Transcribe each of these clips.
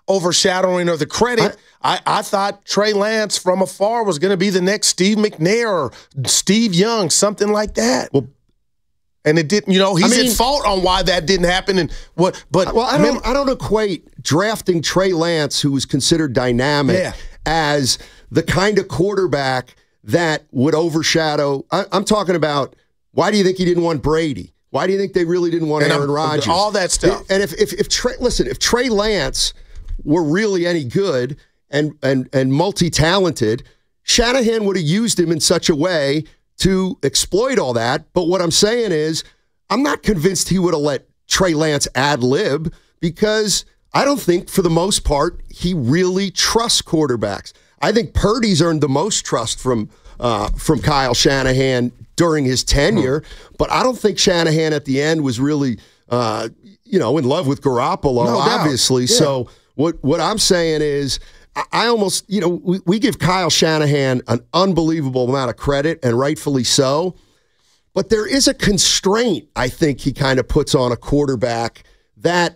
overshadowing or the credit. I thought Trey Lance from afar was going to be the next Steve McNair or Steve Young, something like that. Well, and it didn't. He's at fault on why that didn't happen. And what? But I don't equate drafting Trey Lance, who was considered dynamic, as the kind of quarterback that would overshadow. I'm talking about, why do you think he didn't want Brady? Why do you think they really didn't want Aaron Rodgers? All that stuff. And if Trey Lance were really any good and multi-talented, Shanahan would have used him in such a way to exploit all that. But what I'm saying is, I'm not convinced he would have let Trey Lance ad-lib, because I don't think, for the most part, he really trusts quarterbacks. I think Purdy's earned the most trust from Kyle Shanahan during his tenure, but I don't think Shanahan at the end was really, in love with Garoppolo, obviously. Yeah. So what I'm saying is, I almost, we give Kyle Shanahan an unbelievable amount of credit, and rightfully so. But there is a constraint, I think, he kind of puts on a quarterback that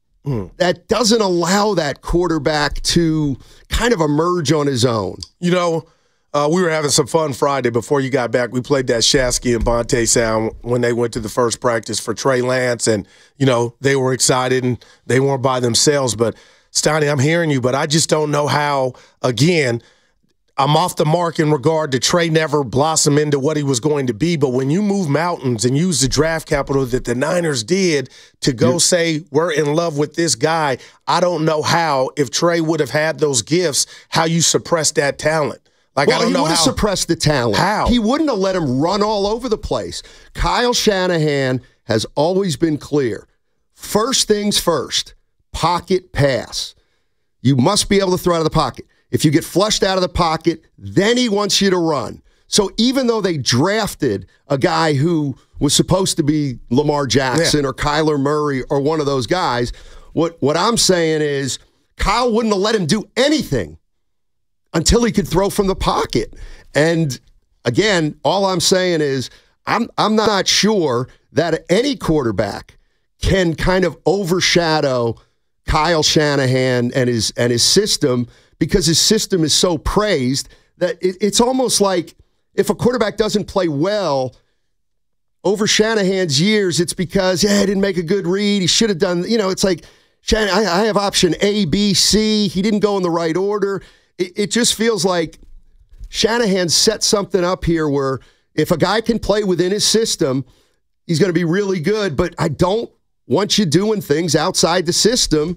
doesn't allow that quarterback to kind of emerge on his own. We were having some fun Friday before you got back. We played that Shasky and Bonte sound when they went to the first practice for Trey Lance, and, they were excited and they weren't by themselves. But, Stoney, I'm hearing you, but I just don't know how, again, I'm off the mark in regard to Trey never blossom into what he was going to be. But when you move mountains and use the draft capital that the Niners did to go say, we're in love with this guy, I don't know how, if Trey would have had those gifts, how you suppress that talent. I don't know how. He would have suppressed the talent. How? He wouldn't have let him run all over the place. Kyle Shanahan has always been clear. First things first, pocket pass. You must be able to throw out of the pocket. If you get flushed out of the pocket, then he wants you to run. So even though they drafted a guy who was supposed to be Lamar Jackson or Kyler Murray or one of those guys, what I'm saying is, Kyle wouldn't have let him do anything until he could throw from the pocket. And again, all I'm saying is, I'm not sure that any quarterback can kind of overshadow Kyle Shanahan and his system, because his system is so praised that it's almost like, if a quarterback doesn't play well over Shanahan's years, it's because, he didn't make a good read. He should have done, it's like, I have option A, B, C. He didn't go in the right order. It just feels like Shanahan set something up here where, if a guy can play within his system, he's going to be really good, but I don't want you doing things outside the system.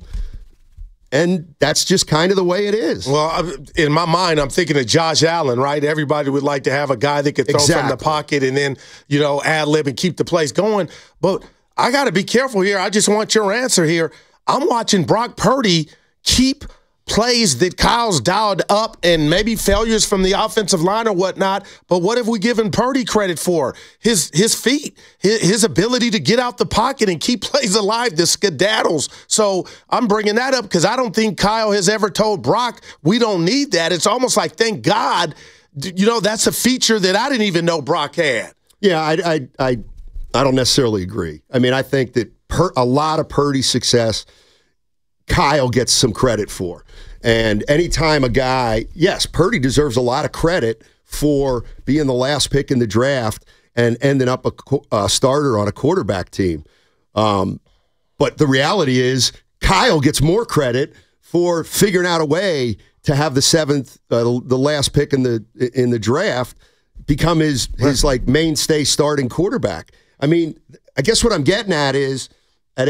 And that's just kind of the way it is. Well, in my mind, I'm thinking of Josh Allen, right? Everybody would like to have a guy that could throw from the pocket and then, ad-lib and keep the plays going. But I got to be careful here. I just want your answer here. I'm watching Brock Purdy keep plays that Kyle's dialed up, and maybe failures from the offensive line or whatnot. But what have we given Purdy credit for? His feet, his ability to get out the pocket and keep plays alive, the skedaddles. So I'm bringing that up because I don't think Kyle has ever told Brock, we don't need that. It's almost like, thank God, that's a feature that I didn't even know Brock had. Yeah, I don't necessarily agree. I mean, I think that a lot of Purdy's success, Kyle gets some credit for. And anytime a guy, yes, Purdy deserves a lot of credit for being the last pick in the draft and ending up a starter on a quarterback team. But the reality is, Kyle gets more credit for figuring out a way to have the last pick in the draft become his like mainstay starting quarterback. I mean, I guess what I'm getting at is, at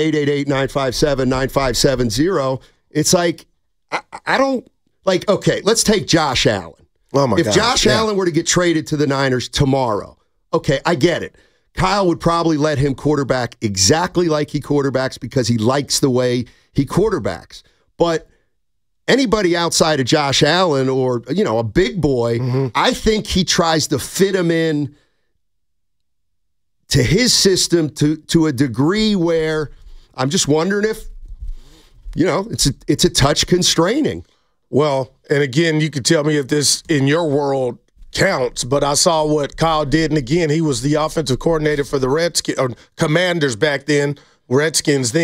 888-957-9570, it's like, I don't, like, okay, let's take Josh Allen. Oh my if Josh Allen were to get traded to the Niners tomorrow, okay, I get it. Kyle would probably let him quarterback exactly like he quarterbacks because he likes the way he quarterbacks. But anybody outside of Josh Allen or, a big boy, I think he tries to fit him in to his system to a degree where I'm just wondering if, it's a touch constraining. Well, and again, you could tell me if this in your world counts, but I saw what Kyle did, and again, he was the offensive coordinator for the Commanders back then, Redskins then,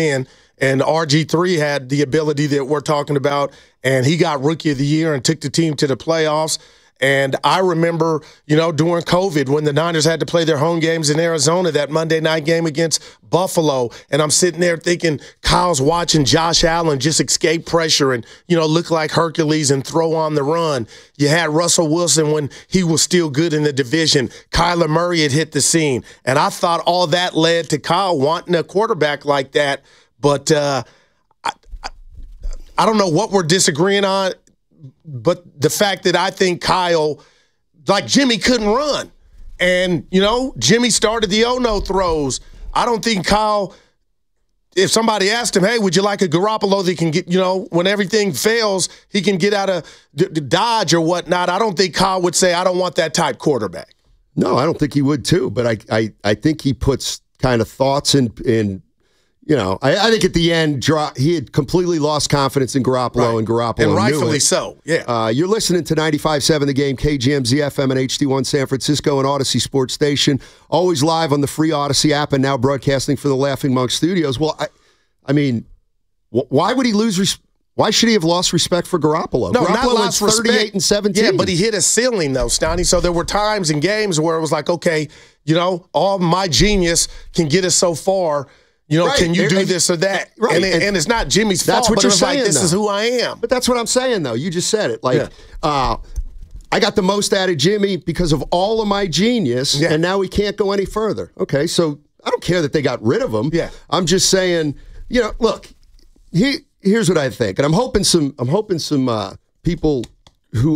and RG3 had the ability that we're talking about, and he got Rookie of the Year and took the team to the playoffs. And I remember, during COVID when the Niners had to play their home games in Arizona, that Monday night game against Buffalo, and I'm sitting there thinking Kyle's watching Josh Allen just escape pressure and, look like Hercules and throw on the run. You had Russell Wilson when he was still good in the division. Kyler Murray had hit the scene. And I thought all that led to Kyle wanting a quarterback like that. But I don't know what we're disagreeing on. But the fact that I think Kyle, like Jimmy couldn't run. And, Jimmy started the oh-no throws. I don't think Kyle, if somebody asked him, hey, would you like a Garoppolo that can get, when everything fails, he can get out of dodge or whatnot. I don't think Kyle would say, I don't want that type quarterback. No, I don't think he would too. But I think he puts kind of thoughts in I think at the end, he had completely lost confidence in Garoppolo, and Garoppolo and rightfully knew it. so, yeah. You're listening to 95.7 The Game, KGMZ FM and HD1 San Francisco and Odyssey Sports Station, always live on the free Odyssey app and now broadcasting from the Laughing Monk Studios. Well, I mean, why would he lose Why should he have lost respect for Garoppolo? No, Garoppolo not lost went 38 respect. and 17. Yeah, but he hit a ceiling, though, Stoney. So there were times in games where it was like, okay, all my genius can get us so far. Right. Can you do this or that? Right. And it's not Jimmy's fault, what but you're it's saying, like, this though. is who I am. But that's what I'm saying, though. You just said it. I got the most out of Jimmy because of all of my genius, and now we can't go any further. Okay, so I don't care that they got rid of him. Yeah. I'm just saying, look, here's what I think, and I'm hoping some people who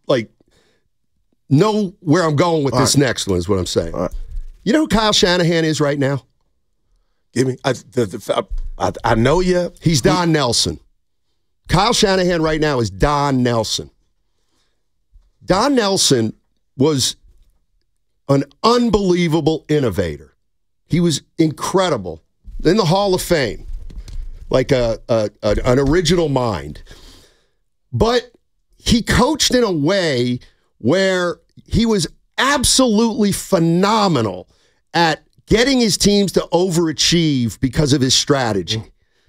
know where I'm going with this next one is what I'm saying. Right. You know who Kyle Shanahan is right now? Give me. I know you. He's Don Nelson. Kyle Shanahan right now is Don Nelson. Don Nelson was an unbelievable innovator. He was incredible in the Hall of Fame, like an original mind. But he coached in a way where he was absolutely phenomenal at getting his teams to overachieve because of his strategy.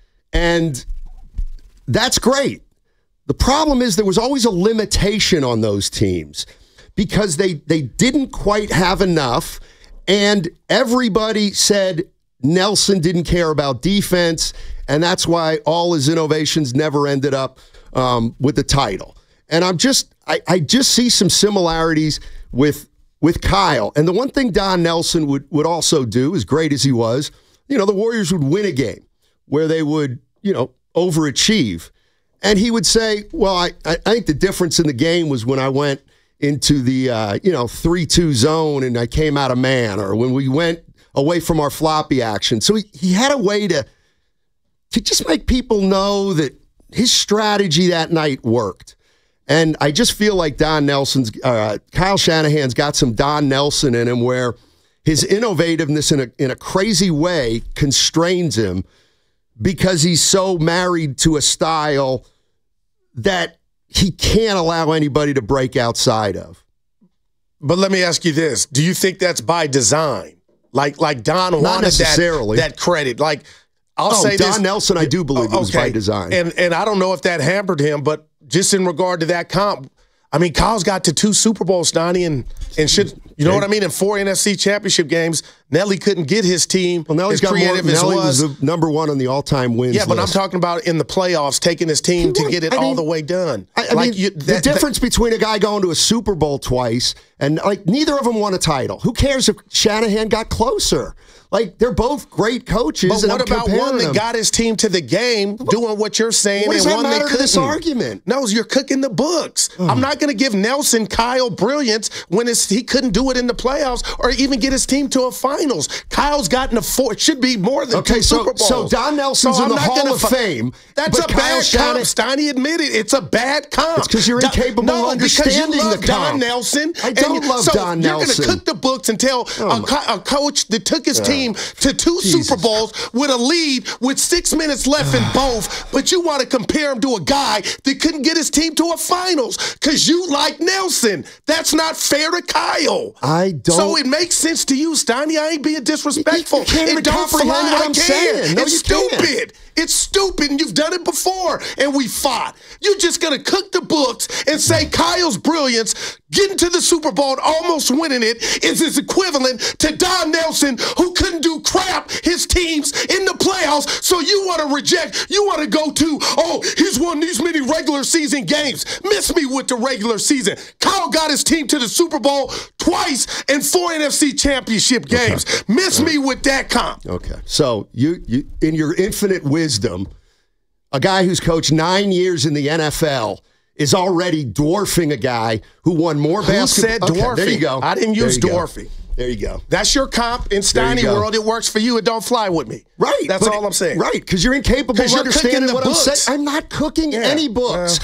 And that's great. The problem is there was always a limitation on those teams because they didn't quite have enough, and everybody said Nelson didn't care about defense, and that's why all his innovations never ended up with the title. And I just see some similarities with Kyle. And the one thing Don Nelson would also do, as great as he was, the Warriors would win a game where they would, overachieve. And he would say, well, I think the difference in the game was when I went into the, 3-2 zone and I came out of man, or when we went away from our floppy action. So he had a way to just make people know that his strategy that night worked. And I just feel like Kyle Shanahan's got some Don Nelson in him, where his innovativeness in a crazy way constrains him because he's so married to a style that he can't allow anybody to break outside of. But let me ask you this. Do you think that's by design? Like Don wanted that credit. Like, I'll say this. Don Nelson, I do believe it was by design. And I don't know if that hampered him, but just in regard to that comp, I mean, Kyle's got to 2 Super Bowls, Donnie, and should, know what I mean? In 4 NFC championship games, Nelly couldn't get his team as creative as Nelly was the number 1 on the all-time wins list. But I'm talking about in the playoffs, taking his team to get it all the way done. The difference between a guy going to a Super Bowl twice and, neither of them won a title. Who cares if Shanahan got closer? They're both great coaches. But what about one that got his team to the game, doing what you're saying, what does and that one matter that couldn't? To this argument? No, you're cooking the books. I'm not going to give Nelson Kyle brilliance when he couldn't do it in the playoffs or even get his team to a finals. Kyle's gotten it should be more than 2 Super Bowls. So Don Nelson's in the Hall of Fame. That's a bad comp. Steiny admitted it's a bad comp. It's because you're incapable of understanding the comp. Don Nelson. I don't love Don Nelson. You're going to cook the books and tell a coach that took his team to 2 Super Bowls with a lead with 6 minutes left in both, but you want to compare him to a guy that couldn't get his team to a finals because you like Nelson. That's not fair to Kyle. I don't. So it makes sense to you, Steiny. I ain't being disrespectful. You can't even comprehend what I'm saying. No, it's you can't. stupid. It's stupid, and you've done it before, and we fought. You're just going to cook the books and say Kyle's brilliance, getting to the Super Bowl and almost winning it, is his equivalent to Don Nelson, who couldn't do crap his teams in the playoffs. So you want to reject, you want to go to, oh, he's won these many regular season games. Miss me with the regular season. Kyle got his team to the Super Bowl twice and 4 NFC championship games. Okay. Miss me with that comp. Okay. So you in your infinite wisdom, a guy who's coached 9 years in the NFL is already dwarfing a guy who won more basketball. Who said dwarfing? Okay, there you go. I didn't use dwarfing. There you go. That's your comp in Steiny world. It works for you. It don't fly with me. Right. That's all I'm saying. Right, because you're incapable of understanding what I'm saying. I'm not cooking any books.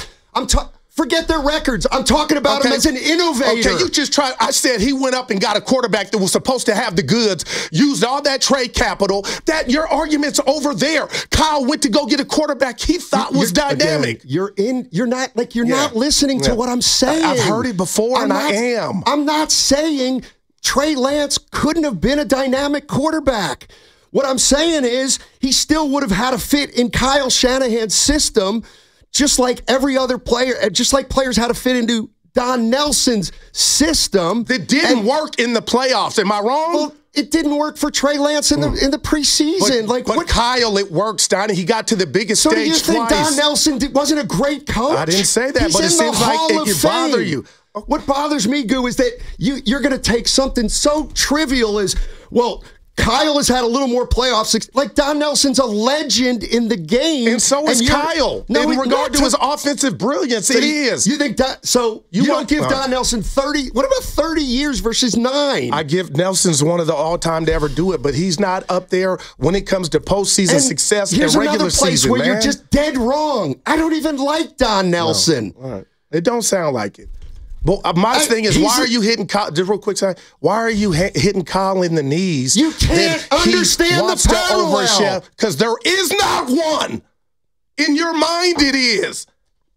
Forget their records. I'm talking about him as an innovator. Okay, you just try. I said he went up and got a quarterback that was supposed to have the goods, used all that trade capital. That your argument's over there. Kyle went to go get a quarterback he thought was dynamic. Again, you're not listening to what I'm saying. I've heard it before, I am. I'm not saying Trey Lance couldn't have been a dynamic quarterback. What I'm saying is he still would have had a fit in Kyle Shanahan's system, just like every other player, just like players had to fit into Don Nelson's system. That didn't work in the playoffs. Am I wrong? Well, it didn't work for Trey Lance in the preseason. But Kyle, it worked, Steiny. He got to the biggest stage twice. So do you think Don Nelson wasn't a great coach? I didn't say that, but it seems like it bother you. What bothers me, Goo, is that you're going to take something so trivial as, well, Kyle has had a little more playoffs. Like, Don Nelson's a legend in the game. And so is Kyle. In regard to his offensive brilliance, it is. You think you don't give Don Nelson 30? What about 30 years versus 9? I give Nelson's one of the all-time to ever do it, but he's not up there when it comes to postseason success and regular season, place where you're just dead wrong. I don't even like Don Nelson. No. All right. It don't sound like it. But my thing is, why are you hitting Kyle? Just real quick, why are you hitting Kyle in the knees? You can't understand the parallel. Because there is not one. In your mind, it is.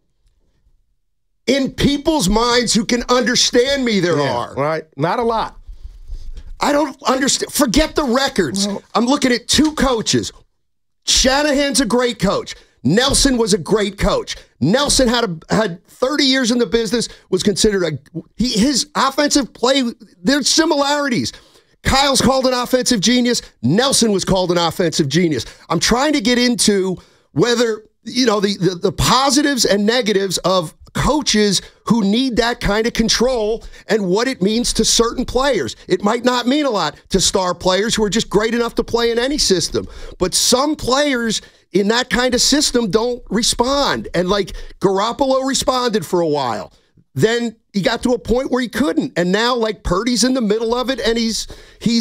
In people's minds who can understand me, there are. Right? Not a lot. I don't understand. Forget the records. No. I'm looking at 2 coaches. Shanahan's a great coach. Nelson was a great coach. Nelson had 30 years in the business, was considered his offensive play, there's similarities. Kyle's called an offensive genius. Nelson was called an offensive genius. I'm trying to get into whether, the positives and negatives of coaches who need that kind of control and what it means to certain players. It might not mean a lot to star players who are just great enough to play in any system, but some players in that kind of system don't respond. And like Garoppolo responded for a while. Then he got to a point where he couldn't. And now like Purdy's in the middle of it and he's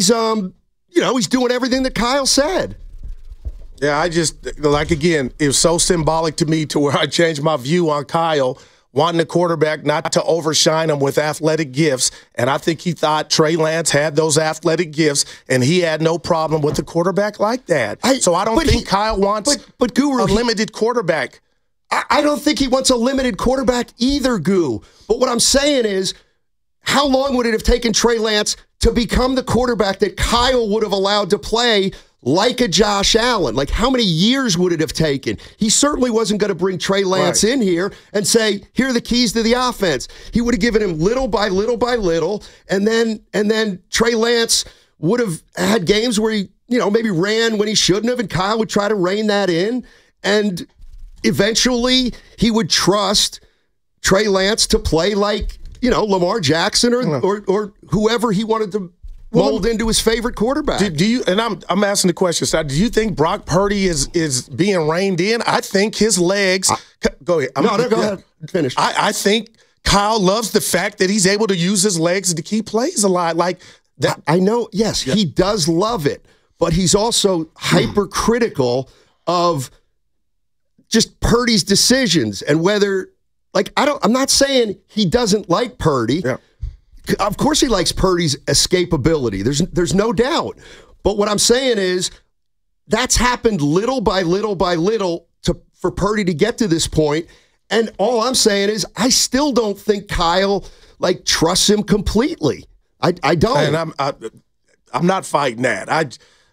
doing everything that Kyle said. Yeah, again, it was so symbolic to me to where I changed my view on Kyle, wanting a quarterback not to overshine him with athletic gifts. And I think he thought Trey Lance had those athletic gifts, and he had no problem with a quarterback like that. So I don't think Kyle wants a limited quarterback. I don't think he wants a limited quarterback either, Goo. But what I'm saying is, how long would it have taken Trey Lance to become the quarterback that Kyle would have allowed to play like a Josh Allen? Like, how many years would it have taken? He certainly wasn't going to bring Trey Lance in here and say, here are the keys to the offense. He would have given him little by little by little, and then Trey Lance would have had games where he, maybe ran when he shouldn't have, and Kyle would try to rein that in, and eventually he would trust Trey Lance to play like, Lamar Jackson or whoever he wanted to mold into his favorite quarterback. Do you? And I'm asking the question, Sal, do you think Brock Purdy is being reined in? I think his legs. Go ahead. Go ahead. Finish. I think Kyle loves the fact that he's able to use his legs to keep plays alive. Like that. I know. Yes, he does love it, but he's also hypercritical of just Purdy's decisions and whether. I'm not saying he doesn't like Purdy. Yeah. Of course he likes Purdy's escapability. There's no doubt. But what I'm saying is that's happened little by little by little for Purdy to get to this point. And all I'm saying is I still don't think Kyle trusts him completely. I don't. And I'm not fighting that.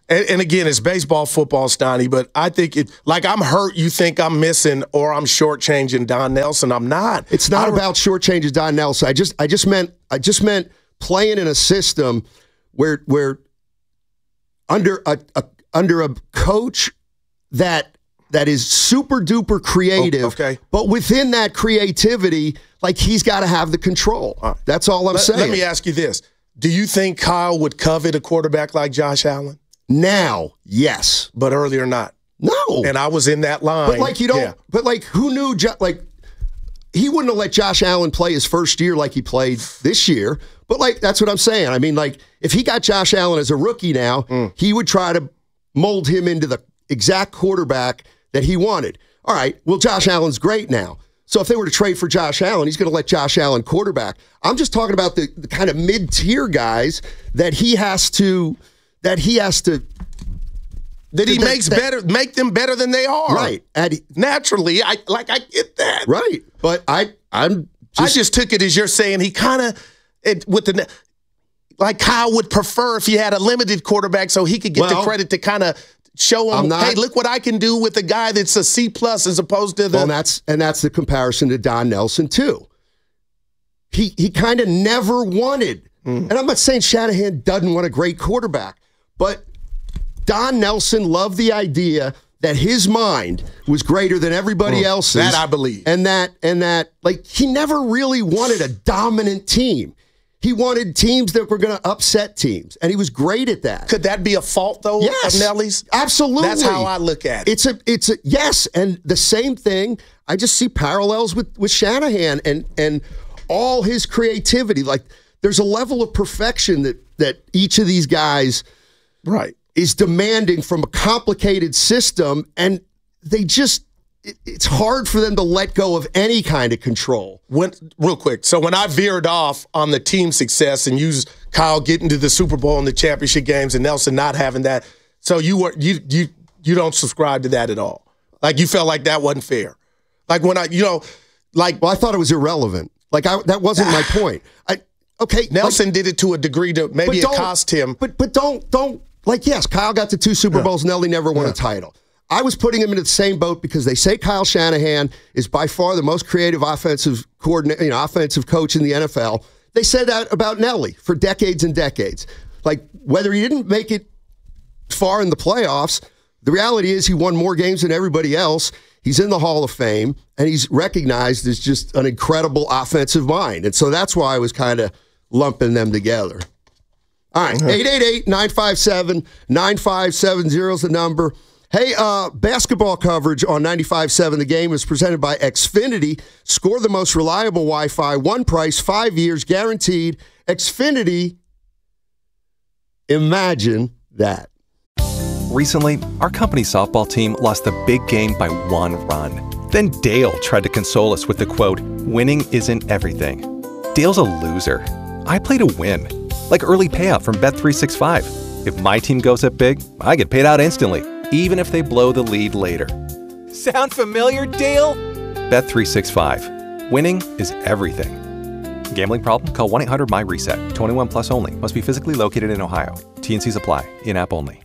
And again, it's baseball, football, Stoney, but I think I'm hurt you think I'm missing or I'm shortchanging Don Nelson. I'm not. It's not about shortchanging Don Nelson. I just meant playing in a system where under a coach that is super duper creative, okay. But within that creativity, like he's got to have the control. Right. That's all I'm saying. Let me ask you this. Do you think Kyle would covet a quarterback like Josh Allen? Now, yes. But earlier not. No. And I was in that line. But like you don't but like who knew he wouldn't have let Josh Allen play his first year like he played this year. But like that's what I'm saying. I mean, like if he got Josh Allen as a rookie now, he would try to mold him into the exact quarterback that he wanted. All right, well, Josh Allen's great now. So if they were to trade for Josh Allen, he's going to let Josh Allen quarterback. I'm just talking about the kind of mid-tier guys that he make them better than they are. Right. Naturally, I get that. Right. But I just took it as you're saying he kind of like Kyle would prefer if he had a limited quarterback so he could get the credit to kind of show him, hey, look what I can do with a guy that's a C+ as opposed to the. Well, and that's the comparison to Don Nelson too. He kind of never wanted, and I'm not saying Shanahan doesn't want a great quarterback, but Don Nelson loved the idea that his mind was greater than everybody else's. That I believe. And that like he never really wanted a dominant team. He wanted teams that were going to upset teams, and he was great at that. Could that be a fault, though, of Nelly's? Absolutely. That's how I look at it. It's a yes, and the same thing. I just see parallels with Shanahan and all his creativity. Like there's a level of perfection that each of these guys is demanding from a complicated system, and they just. It's hard for them to let go of any kind of control. Real quick, so when I veered off on the team success and used Kyle getting to the Super Bowl and the championship games and Nelson not having that, so you don't subscribe to that at all. Like you felt like that wasn't fair. Like when I thought it was irrelevant. Like that wasn't my point. Nelson did it to a degree to maybe it cost him. But don't yes, Kyle got to 2 Super Bowls. Nelly never won a title. I was putting him into the same boat because they say Kyle Shanahan is by far the most creative offensive coach in the NFL. They said that about Nelly for decades and decades. Like whether he didn't make it far in the playoffs, the reality is he won more games than everybody else. He's in the Hall of Fame, and he's recognized as just an incredible offensive mind. And so that's why I was kind of lumping them together. All right, 888-957-9570 is the number. Hey, basketball coverage on 95.7 The Game is presented by Xfinity. Score the most reliable Wi-Fi, one price, 5 years guaranteed. Xfinity, imagine that. Recently, our company's softball team lost the big game by 1 run. Then Dale tried to console us with the quote, "Winning isn't everything." Dale's a loser. I play to win, like early payout from Bet365. If my team goes up big, I get paid out instantly, even if they blow the lead later. Sound familiar, Dale? Bet365. Winning is everything. Gambling problem? Call 1-800-MY-RESET. 21 plus only. Must be physically located in Ohio. T&Cs apply. In-app only.